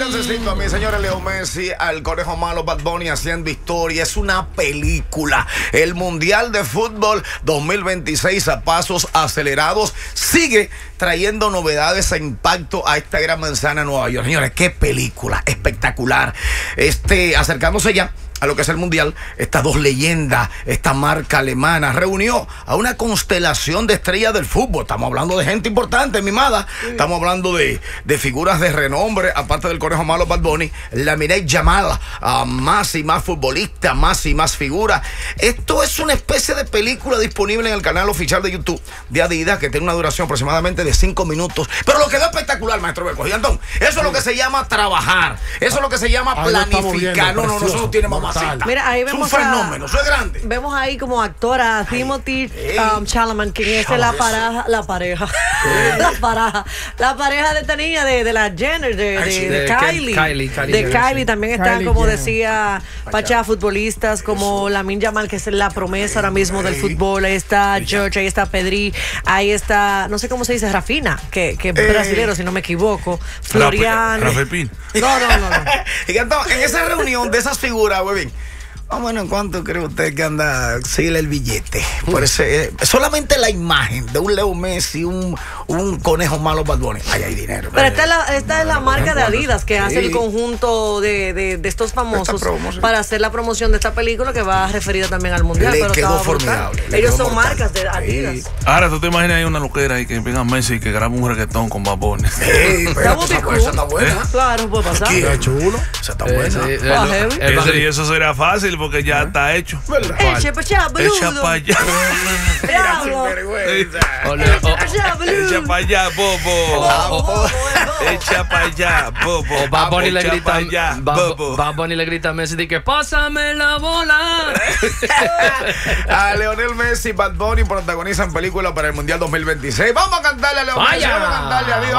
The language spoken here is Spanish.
chancecito a mí, señores. Leo Messi, al conejo malo Bad Bunny haciendo historia. Es una película. El Mundial de Fútbol 2026 a pasos acelerados sigue trayendo novedades e impacto a esta gran manzana de Nueva York. Señores, qué película espectacular. Acercándose ya a lo que es el Mundial, estas dos leyendas, esta marca alemana, reunió a una constelación de estrellas del fútbol. Estamos hablando de gente importante, mimada. Estamos hablando de figuras de renombre, aparte del conejo malo Bad Bunny, Lamine Yamal, más y más futbolistas, más y más figuras. Esto es una especie de película disponible en el canal oficial de YouTube de Adidas, que tiene una duración aproximadamente de 5 minutos. Pero lo quedó espectacular, maestro Beco. Gigantón, eso es lo que se llama trabajar. Eso es lo que se llama planificar. No, eso no tiene mamacita. Mira, ahí vemos es un fenómeno, eso es grande. Vemos ahí como actora a Timothy Chalamet, que es la pareja de esta niña de la Jenner, de Kylie. También están, como decía Pacha, futbolistas como Lamine Yamal, que es la promesa ahora mismo del fútbol. Ahí está George, ahí está Pedri, ahí está, no sé cómo se dice, Rafina, que es brasilero, si no me equivoco. Florian. Rafael Pin. No. Y entonces, en esa reunión de esas figuras, güey, bueno, ¿en cuánto cree usted que anda el billete? Por ese, solamente la imagen de un Leo Messi, un conejo malo Bad Bunny. Ahí hay dinero. Pero esta es la marca de Adidas que hace el conjunto de estos famosos para hacer la promoción de esta película, que va referida también al Mundial. Le quedó formidable. Ellos son marcas de Adidas. Ahora tú te imaginas ahí una loquera ahí que venga Messi y que grabe un reggaetón con Bad Bunny. Pero esa está buena. Claro, puede pasar. Qué chulo. Esa está buena. Y eso sería fácil porque ya está hecho. Echa para allá, boludo. Echa para allá. Echa para allá, bobo. Echa para allá, bobo. Bad Bunny le grita a Messi de que pásame la bola. A Lionel Messi, Bad Bunny protagonizan película para el Mundial 2026. Vamos a cantarle a Leo Messi. Vamos a cantarle a Dios.